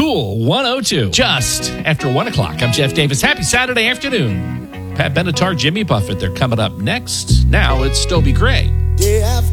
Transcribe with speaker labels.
Speaker 1: Cool 102. Just after 1 o'clock. I'm Jeff Davis. Happy Saturday afternoon. Pat Benatar, Jimmy Buffett. They're coming up next. Now it's Stobie Gray.